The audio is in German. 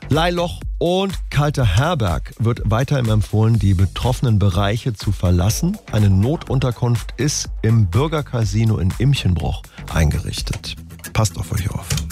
Leihloch und Kalter Herberg wird weiterhin empfohlen, die betroffenen Bereiche zu verlassen. Eine Notunterkunft ist im Bürgercasino in Imchenbruch eingerichtet. Passt auf euch auf.